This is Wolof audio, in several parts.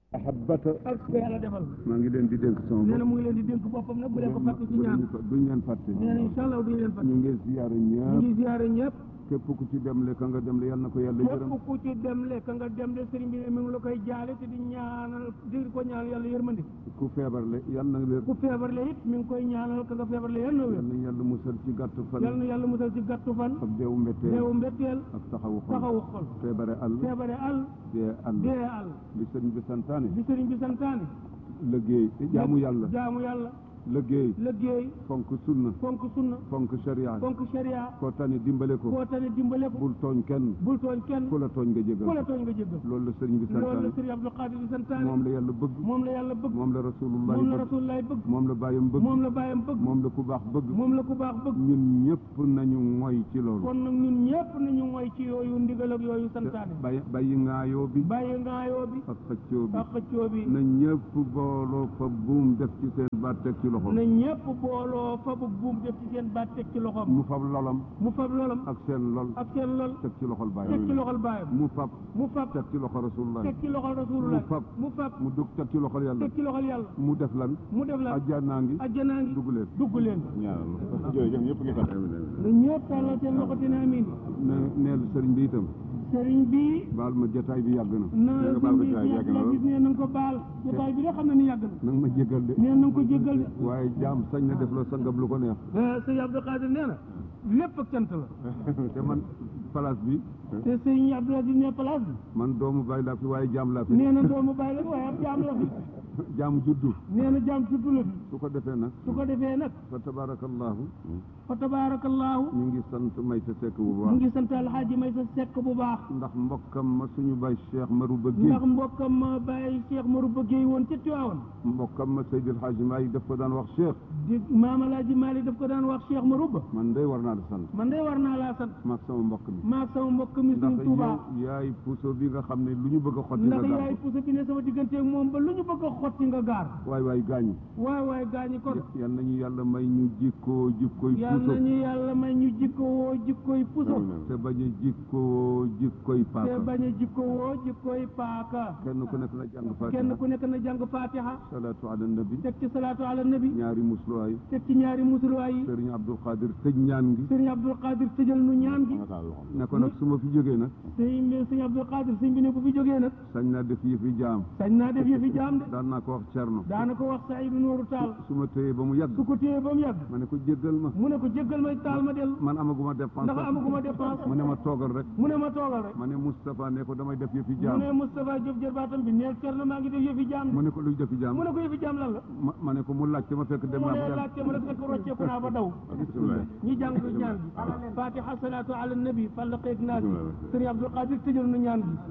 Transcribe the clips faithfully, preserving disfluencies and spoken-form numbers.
ahabbata ak ko yàlla defal maa ngi leen di dénk sama nee na bopp mu ngi leen di dénk boppam nag bu leen ko fàtte ci ñaan duñ leen fàtte nee na incha allah duñ leen fàtte ñu ngi ziyaare ñu ñëpp ngi ziyaare ñëpp képp ku ci dem le ka nga dem le yal na ko yàlla yërëm képp ku ci dem le ka nga dem le sëriñ bi ne mi ngi la koy jaale te di ñaanal di ko ñaanal yàlla yërmandi ku feebar le yal na wér ku feebar le it mi ngi koy ñaanal ka nga feebar le yal na wér yal na yàlla musal ci gàttu fan yal na yàlla musal ci gàttu fan ak deewu mbetteel deewu mbetteel ak taxawu xol taxawu xol feebare àll feebare àll dee àll dee àll li sëriñ bi santaane di sëriñ bi santaane liggéey jaamu yàlla jaamu yàlla liggéey liggéey fonk sunna fonk sunna fonk sharia fonk sharia koo tane dimbale ko koo tane dimbale ko bul tooñ kenn bul tooñ kenn ku la tooñ nga ku la jégal tooñ nga jéggal loolu la sëriñ bi loolu la santaane sëriñ Abdou Khadir di santaane moom la yàlla bëgg moom la yàlla bëgg moom la rasulullahi moom la bëgg rasulullahi bëgg moom la bàyyam bëgg moom la bàyyam bëgg moom la ku baax bëgg moom la ku baax bëgg ñun ñëpp nañu moy ci loolu kon nag ñun ñëpp nañu mooy ci yooyu ndigal ak yooyu santaane bàyyi bàyyi ngaayoo bi bàyyi ngaayoo bi ak xëccoo bi ak xëccoo bi na ñëpp booloo fa buum def ci seen baat teg ci loxo na ñëpp booloo fa bu buum def ci seen baat teg ci loxoom mu fab lolam mu fab lolam ak seen lol ak seen lol teg ci loxol teg ci bàyyam loxol baayam mu fab mu fab teg ci loxo rasulullah teg ci loxol rasulullah mu fab mu fab mu dugg teg ci loxol yàlla teg ci loxol yàlla mu def lan mu def la ajjanaa ngi ajjanaa ngi dugg leen dugg leen ñaanal jërëjëf ñëpp ngi tax na ñëpp tàllal seen loxo te ne amiin ne neel sëriñ bi itam sëriñ bi baal ma jotaay bi yàgg na na nga baal ma jotaay bi sëriñ yàgg bi na gis ne na nga ko baal jotaay bi de xam na ni yàgg na nanga ma jéggal de nee na nga ko jéggal de waaye jaam sañ na def la sangam lu ko neex sëñ Abdou Khadir nee na lépp ak cant la te man place bi te sëñ Abdou Aziz ne place bi man doomu bàyyi laa fi waaye jaam laa fi nee na doomu bàyyi la waaye ab jaam la fi jaamu juddu nee na jaam juddu la fi su ko defee nag su ko defee nag fa tabarakallahu fa tabarakallahu ñu ngi sant may sa sekk bu mu baax ngi sant alxaaji may sa sekk bu baax ndax mbokkam ma suñu bay Cheikh Maru Bëggee ndax mbokkam ma bàyyi Cheikh Maru Bëggee woon ca Tiwaawan mbokkam ma Seydil Hadji Malick daf ko daan wax Cheikh di maam alaaji Malick daf ko daan wax Cheikh Maru Ba man day war naa la sant man day war naa laa sant maag sama mbokk mi maag sama mbokk mi ndax suñ Tuubaa yow yaay puso bi nga xam ne lu ñu bëgg a xotti nga ndax gaar yaay puso bi ne sama digganteeg moom ba lu ñu bëgg a xotti nga gaar waay waay gaañu waay waay gaañi kon yal nañu yàlla may ñu jikkoo jikkoy yal puso nañu yàlla may ñu jikkowoo jikkoy puso te bañ a jikkoo jikkoy te paaka bañ a jikkowoo jikkoy paaka kenn ku nekk na jàng fatiha kenn ku nekk na jàng fatiha salaatu ala nabi teg ci salaatu ala nabi ñaari musluwaay teg ci ñaari musuluwaay yi sëriñ Abdul Qadir tëj ñaan gi sëriñ Abdul Qadir tëjal nu ñaan gi ne ko nag su ma fi jógee nag sëriñ bi sëriñ Abdul Qadir sëriñ bi ne bu fi jógee nag sañ naa def yëfi jaam sañ naa def yëfi jaam de daan naa ko wax Cerno daana ko wax Saydu Nooru Taal su ma téyee ba mu yàgg su ko téyee ba mu yàgg ma ne ko jéggal ma mu ne ko jéggal may taal ma dellu man amaguma dépense ndax amaguma dépense mu ne ma toogal rek mu ne ma toogal rek ma ne Moustapha ne ko damay def yëfi mu jaam ne Moustapha Diop jërbaatam bi neel Cerno maa ngi def yëfi jaam mu ne ko luy defi jaam mu ne ko yëfi jaam lan la ma ma ne ko mu laajte ma fekk dem mu naa ne ba yàgg laajte ma rek fekk rocceeku naa ba daw ñi jàng ñaan gi fatiha salaatu ala nabi fallaqeeg naas bi sëriñ Abdul Qadir tëjal nu ñaan gi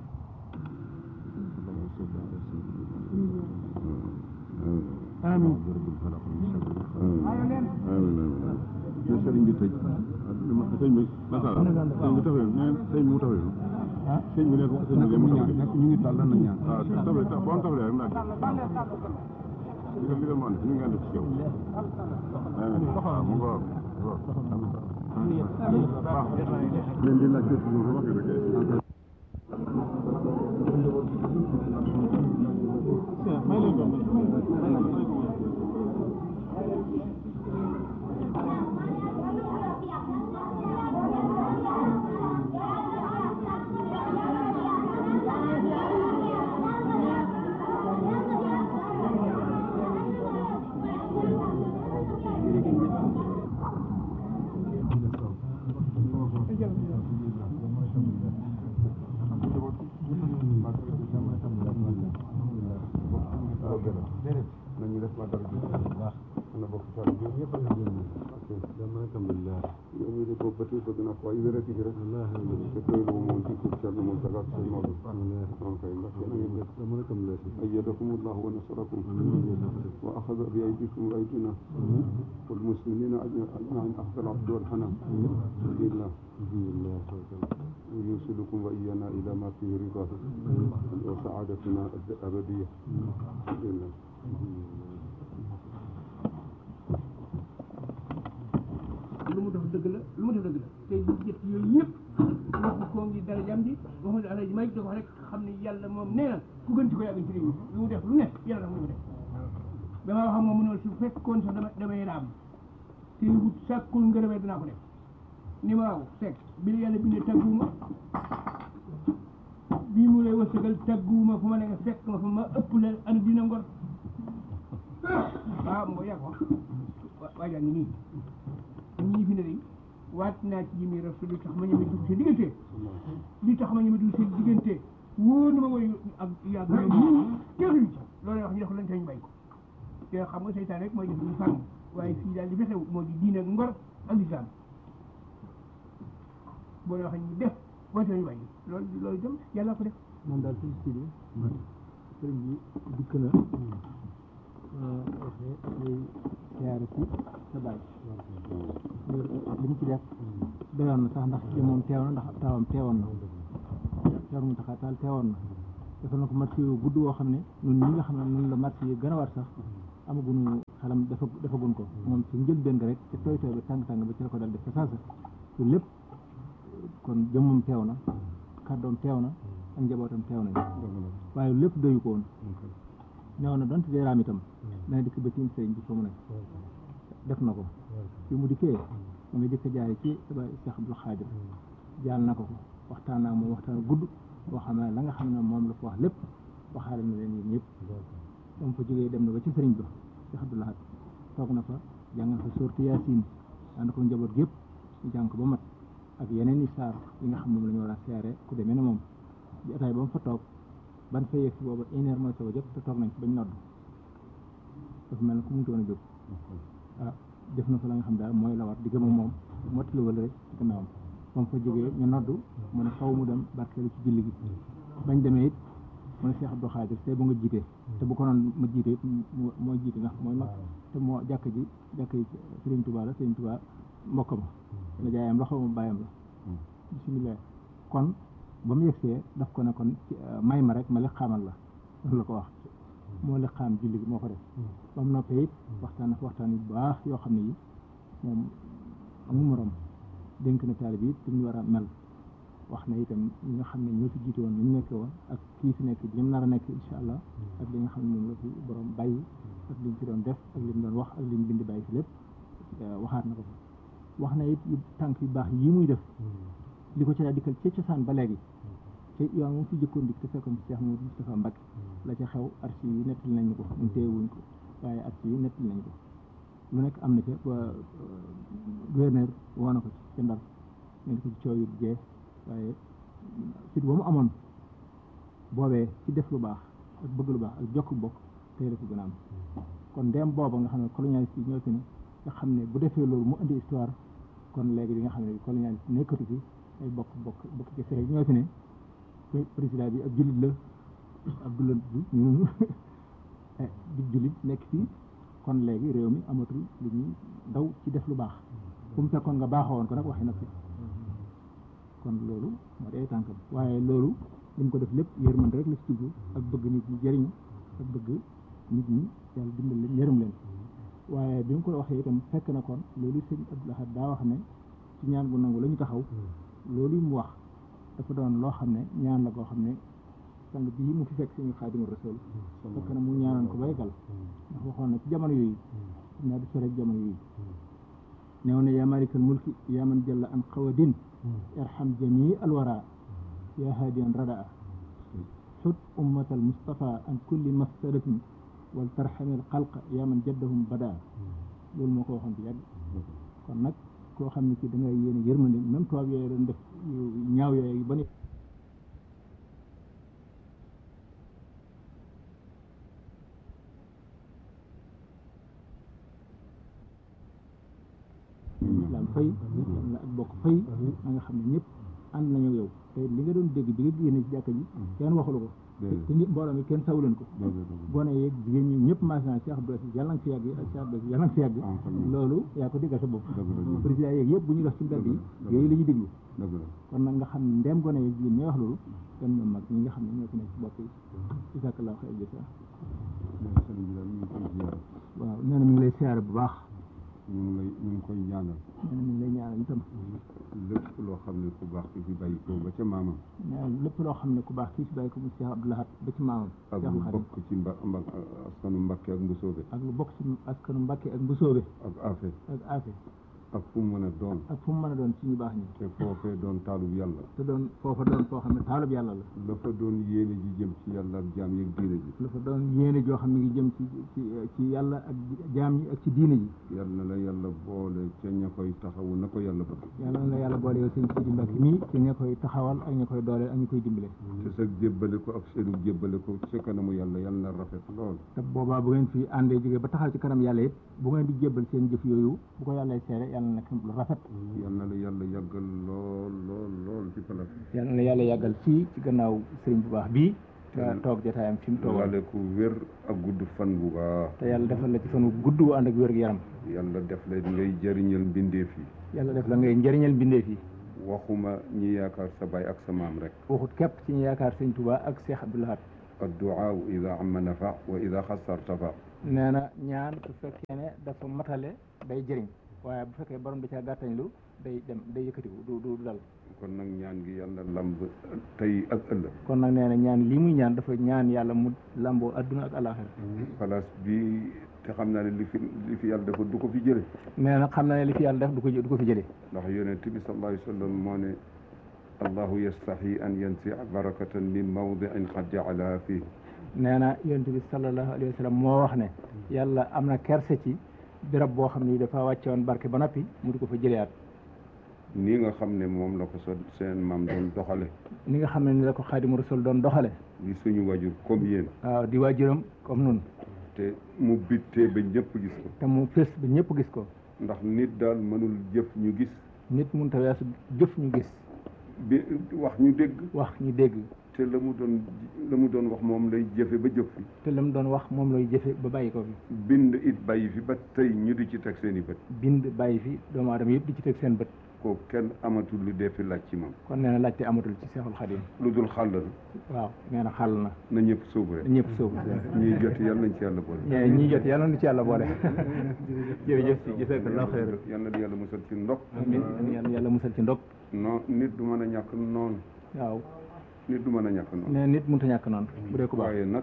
amiin na sëriñ bi tëj sëñ bi masala sëñ bi tafee sëñ bi mu tafee sëñ bi ne ko sëñ bi mu ñaan ñu ngi tàll na ñaan waaw tafee boo am tafee rek naa digal digal moo ne ñu ngi ànd ci yow mu ngo leen di laaj nañu def ma dara ji ana bokk fa ñu ñëpp ñu jëm dama alhamdulillah yow mi de boobu ba tey bëgg naa ko ay wérati gi rek te doylu moom ci ko ci mo daga ci mo non kay ndax na ngeen def dama alhamdulillah ayyadakum allah wa nasarakum wa akhadha bi aydikum wa aydina wal muslimina ajma'in afdal abd wal hanam billah billah ويوصلكم وإيانا إلى ما فيه رضاه وسعادتنا الأبدية بالله lu mu def dëgg la lu mu def dëgg la tey bu jëf yooyu yëpp waxu ko ngi dara jam ji waxu ne alaji may dafa rek xam ne yàlla moom nee na ku gën ci ko yàgg ci réew mi lu mu def lu nekk yàlla tax mu def dama wax moom mu ne su fekkoon sax dama damay raam te wut sàkkul ngërëmee dinaa ko def ni waaw fekk bi la yàlla bindee tagguuma bii mu lay wërsëgal tagguuma fu ma ne nga fekk ma fa ma ëpp la ana dina ngor waaw moo yàgg wax waajaa ngi nii ñii fi ne day waat naa ci jëmi rasul li tax ma ñeme dugg seen diggante li tax ma ñeme dugg seen diggante wóor na ma mooy ak yàgg ñoom teexuñu ci loolu wax ñu def lañ tañ bay ko te xam nga seytaan rek mooy def ñu fànn waaye fii daal li fi xew moo di diine ak ngor ak lislaam boo waxee ñu def boo tax ñu bay loolu loolu itam yàlla ko def moom daal suñu si bi sëriñ bi dikk na waxee ay siyaare ci sa baay li mu ci def doyoon na sax ndax ci moom teew na ndax taawam teewoon na teewar mu taxaa taal teewoon na defal na ko marché yu gudd woo xam ne ñun ñi nga xam ne noonu la marché yi gën a war sax amaguñu xelam dafa defagun ko moom ci njëlbéen nga rek ci tooy tooy ba tàng-tàng ba ci la ko dal def sa saasa su lépp kon jëmmam teew na kàddoom teew na ak njabootam teew nañ waaye lépp doyu ko woon ñëw na donte deeraam itam dana dikk ba ci sëriñ bi fa mu ne def na ko fi mu dikkee mu ngi dikk jaare ci Cheikh Abdou Khadir jaal na ko ko waxtaan naa moom waxtaan gudd boo xam ne la nga xam ne moom la fa wax lépp waxaale na leen yéen ñëpp dama fa jógee dem na ba ci sëriñ ba Cheikh Abdou Lahad toog na fa jàngal fa sorti Yaasin ànd ko njaboot gépp ñu jàng ko ba mat ak yeneen i saar yi nga xam ne moom la ñu war a seere ku demee ne moom di ataay ba mu fa toog ban fa yegg si booba une heure mooy soog a jot te toog nañ ci bañ nodd dafa mel ne ku mënut woon a jóg ah def na fa la nga xam daal mooy la war di gëm ak moom mottali wala rek ci gannaawam ba mu fa jógee ñu noddu mu ne faw mu dem barkeelu ci julli gi bañ demee it mu ne Cheikh Abdou Khadir te bu nga jiite te bu ko noon ma jiite it moo jiite ndax mooy mag te moo jàkk ji jàkk yi Serigne Touba la Serigne Touba mbokk ma la jaayam la xaw ma bàyyam la bisimilah kon ba mu yegsee daf ko ne kon may ma rek ma li xaamal la loolu la ko wax moo li xaam julli gi moo ko def ba mu noppee it waxtaan ak waxtaan yu baax yoo xam ne yi moom amul morom dénk na taalib yi it ñu war a mel wax na itam ñi nga xam ne ñoo fi jiite woon ni ñu nekkee woon ak kii fi nekk li mu nar a nekk incha allah ak li nga xam ne moom la fi borom bàyyi ak li mu fi doon def ak li mu doon wax ak li mu bind bàyyi fi lépp waxaat na ko fa wax na it yu tànk yu baax yii muy def li ko ci daa dikkal ca cosaan ba léegi te yoon moom fi jëkkoon dik te fekkoon Cheikh Mouhamadou Moustapha Mbacké la ca xew archive yi nettali nañ ko ñu téyewuñ ko waaye archive yi nettali nañ ko lu nekk am na ca ba gouverneur woo na ko ci ca Ndar ñu ko ci coow yu jee waaye sit ba mu amoon boobee ci def lu baax ak bëgg lu baax ak jokk bokk tey la ko gën a am kon ndeem booba nga xam ne colonialiste yi ñoo fi ne nga xam ne bu defee loolu mu indi histoire kon léegi di nga xam ne colonialiste nekkatu fi ay bokk bokk bokk ci fere ñoo fi ne président bi ab jullit la ab jullit bi ñun di jullit nekk fii kon léegi réew mi amatul lu ñuy daw ci def lu baax fu mu fekkoon nga baaxoo woon ko nag waxi na fi kon loolu moo di ay tànkam waaye loolu li mu ko def lépp yërmande rek la ci jublu ak bëgg nit ñi jëriñu ak bëgg nit ñi yàlla dimbal leen yërëm leen waaye bi mu ko waxee itam fekk na kon loolu sëñ Abdou Lahad daa wax ne ci ñaan gu nangu la ñu taxaw loolu mu wax dafa doon loo xam ne ñaan la koo xam ne sang bii mu fi fekk suñu Xaadimu Rasuul fekk na mu ñaanoon ko baygal ndax waxoon na ci jamono yooyu xam naa du sore jamono yooyu neew na yaa malikal mulki yaa man jalla an xawadin irham jamii alwara yaa haadiyan radaa xut ummatal mustafa an kulli mafsadatin wal tarxamil xalqa yaa man jaddahum badaa loolu moo ko waxoon bi yàgg kon nag koo xam ne ci da ngay yéene yërmande même tubaab yooyu doon def ñaaw yooyu ba ne islam fay la ak bokk fay na nga xam ne ñëpp ànd nañu yow te li nga doon dégg bi nga génne ci jàkka ji kenn waxulu ko te nit mbooloo mi kenn sawu leen ko gone yeeg jigéen ñi ñëpp maasina Cheikh Abdou Aziz yàlla nga fi yàgg ak Cheikh Abdou Aziz yàlla nga fi yàgg loolu yaa ko déggal sa bopp président yeeg yëpp bu ñu dox ci mbedd yi yooyu la ñuy déglu kon nag nga xam ne ndeem gone yeeg jigéen ñooy wax loolu kon ñoom mag ñi nga xam ne ñoo fi nekk ci bopp yi isakallahu xayr jasa waaw nee na mi ngi lay siyaare bu baax ñu ngi lay ñu ngi koy ñaanal ñu ngi lay ñaanal itam lépp loo xam ne ku baax ki fi bàyyi ko ba ca maamam ñaan lépp loo xam ne ku baax kii fi bàyyi ko mu Cheikh Abdou Lahad ba ci maamam ak lu bokk ci mba mba askanu Mbakke ak Mbusoobe ak lu bokk ci askanu Mbakke ak Mbusoobe ak Afe ak Afe ak fu mu mën a doon ak fu mu mën a doon ci ñu baax ñi te foofee doon taalub yàlla te doon foofa doon foo xam ne taalub yàlla la la fa doon yéene ji jëm ci yàlla ak jaam yi ak diine ji la fa doon yéene joo xam ne ngi jëm ci ci ci yàlla ak jaam ñi ak ci diine ji yal na la yàlla boole ca ña koy taxawu na ko yàlla bëgg yàlla na la yàlla boole yow sëñ Sidi Mbacke mii ci ña koy taxawal ak ña koy dooleel ak ña koy dimbale te sa jébbale ko ak seenu jébbale ko ca kanamu yàlla yal na rafet lool te boobaa bu ngeen fi àndee jógee ba taxaw ci kanam yàlla it bu ngeen di jébbal seen jëf yooyu bu ko yàllay seere yàlla na nekk lu rafet yal na la yàlla yàggal lool lool lool ci palaas yàlla na yàlla yàggal fii ci gannaaw sëriñ bu baax bii te toog jotaayam fi mu toog wale ku wér ak gudd fan bu baax te yàlla defal la ci fan wu gudd wu ànd ak wér gu yaram yàlla def la ngay jëriñal mbindeef yi yàlla def la ngay njëriñal mbindeef yi waxuma ñi yaakaar sa baay ak sa maam rek waxut képp ci ñu yaakaar sëñ Touba ak Cheikh Abdou Lahad adduaa ida amma nafa wa ida xasar tafa nee na ñaan su fekkee ne dafa matale day jëriñ waaye bu fekkee borom da caa gàttañlu day dem day yëkkatiku du du dal kon nag ñaan gi yàlla lamb tey ak ëllëg kon nag nee na ñaan lii muy ñaan dafa ñaan yàlla mu lamboo adduna ak alaxira place bi te xam naa ne li fi li fi yàlla dafa du ko fi jële nee na xam naa ne li fi yàlla def du ko du ko fi jëlee ndax yonent bi sallallahu alayhi wa sallam moo ne allahu yastahi an yansia barakatan min mawdiin qad jaalaha fii nee na yonent bi sallallahu alayhi wa sallam moo wax ne yàlla am na kerse ci birab boo xam ne dafa wàcce woon barke ba noppi mu di ko fa jëleyaat nii nga xam ne moom la ko so seen maam doon doxale ni nga xam ne ni la ko Xaadimu Rasuul doon doxale di suñu wajur comme yéen waaw di waajuram comme nun te mu bittee ba ñëpp gis ko te mu fés ba ñëpp gis ko ndax nit daal mënul jëf ñu gis nit mun ta weesu jëf ñu gis bi wax ñu dégg wax ñu dégg te la mu doon la mu doon wax moom lay jëfe ba jëf fi te la mu doon wax moom lay jëfe ba bàyyi ko fi bind it bàyyi fi ba tey ñu di ci teg seen i bët bind bàyyi fi doomu aadama yëpp di ci teg seen bët ko kenn amatul lu dee fi laaj ci moom kon nee na laajte amatul ci Seexul Xadim lu dul xàll na waaw nee na xàll na na ñëpp sóobu rek ñëpp sóobu ñuy jot yàlla nañ ci yàlla boole ñee ñii jot yàlla na ci yàlla boole jërëjëf si jazakallahu xayr yàlla na yàlla musal ci ndog amiin yàlla yàlla musal ci ndog non nit du mën a ñàkk noonu waaw nit du mën a ñàkk noonu nee nit mënut a ñàkk noonu bu dee ku baax waaye nag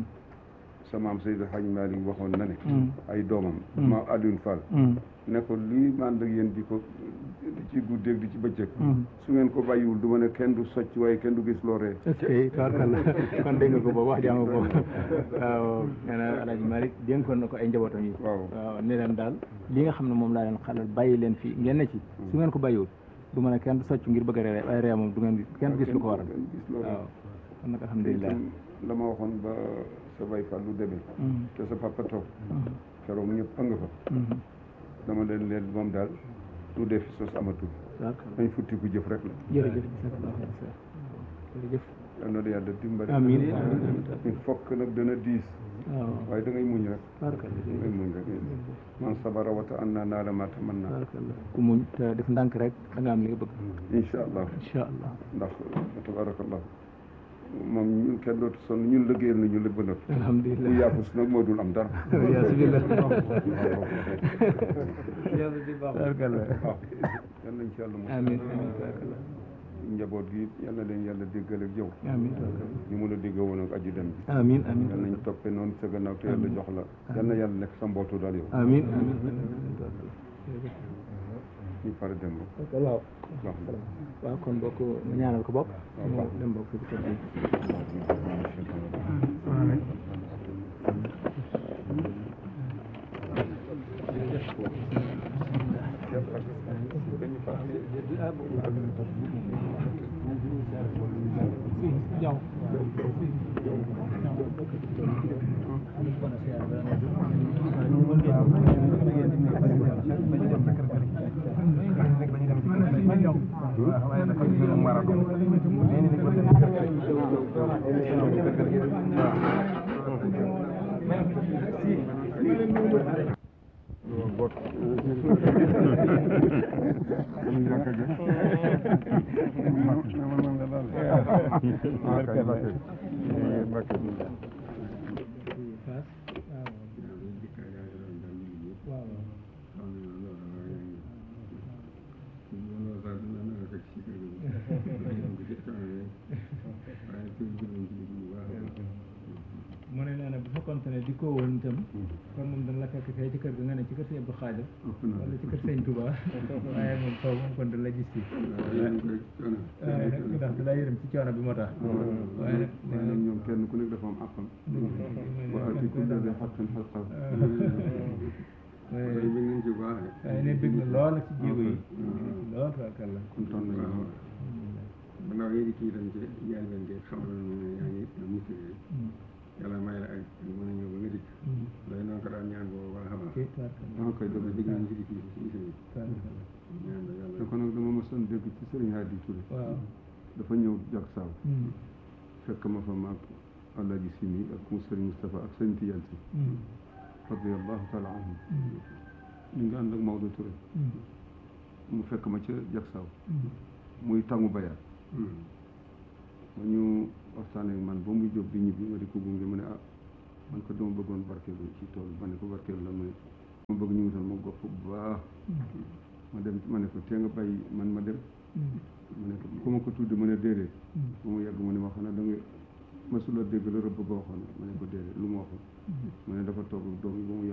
sa maam Seydou Hadj Malick waxoon na ne ay doomam Mm. ma Alioune Fall ne ko lii mànd ak yéen di ko di ci guddeeg di ci bëccëg su ngeen ko bàyyiwul du ma ne kenn du socc waaye kenn du gis looree est-ce que tabarkalla kon dégg nga ko boobu wax jàmm boobu waaw nee na Alaaji Malick dénkoon na ko ay njabootam yi waaw waaw ne leen daal li nga xam ne moom laa leen xalal bàyyi leen fii ngeen ne ci su ngeen ko bàyyiwul du ma ne kenn du socc ngir bëgg a ree waaye ree moom du ngeen kenn du gis lu ko waral kenn gis looree waaw kon nag alhamdulilah la ma waxoon ba sa bay fa lu demee te sa papa toog keroog ñëpp a nga fa dama leen leen moom daal lu def fi sos amatul dañ futti ku jëf rek la jërëjëf jërëjëf yal na la yàlla dimbali amiin il faut que nag dana diis waaw waaye da ngay muñ rek barkalla da ngay muñ rek man sabara wata an naa naa la ma tamanna barkalla ku muñ te def ndànk rek da nga am li nga bëgg incha allah incha allah ndax tabarakallah moom ñun kenn dootu sonn ñun liggéeyal nañu lépp ba noppi alhamdulilah ku yaafus nag moo dul am dara yasubillah barkalla waaw yal nañ ci yàlla mo amiin amiin barkalla njaboot gi yal na leen yàlla déggal ak yow amiin barkalla ñu mun a dégg woon ak aju dem bi amiin amiin yal nañ toppe noonu sa gannaaw te yàlla jox la yal na yàlla nekk sa mbootu daal yow amiin amiin ñu pare dem ba waaw baax na waaw kon bokk ma ñaanal ko bokk mu dem bokk fi ko jaw fekkonte ne di ko woon itam kon moom dana la fekk fee ci kër ga nga ne ci kër Sëñ Abdou Khadir wala ci kër Sëñ Touba waaye moom foofu moom kon da la gis si waaye nag ndax da la yërëm ci coono bi moo tax waaye nag waaye nag ñoom kenn ku nekk dafa am àqam wa aati kulli zi haqqin haqqahu waaye bi ngeen ci baax waaye ne bëgg na lool nag ci jéego yi lool tabarkalla kontaan nañu gannaaw yéen kii dañ ci jaay leen di xamal ne yaa ngi mucc yàlla may la ak mën a ñëw ba nga dikk day noonu ko daan ñaan boobu baax a baax dama koy dégg dégg nañ ci di kii ci isi ñaan la yàlla kon nag dama mosoon dégg ci Sëriñ Hadi Touré waaw dafa ñëw jak saaw fekk ma fa maag Alaaji Simi ak mu Sëriñ Moustapha ak Sëriñ Tijaan Si radiyallahu taala anhum ñu ngi ànd ak Maodo Touré mu fekk ma ca jak saaw muy tàngu bayaat ma ñu waxtaan ak man ba muy jóg di ñibbi ma di ko gunge ma ne ah man ko dama bëggoon barkeelu ci tool ma ne ko barkeelu la ma ne ma bëgg ñu wutal ma gopp bu baax ma dem ma ne ko tee nga bàyyi man ma dem ma ne ko ku ma ko tuddi ma ne déedéet ba mu yàgg ma ne ma xam ne da nga masula dégg la rëbb ba waxoon ma ne ko déedéet lu ma waxoon ma ne dafa toog doom yi ba mu yàgg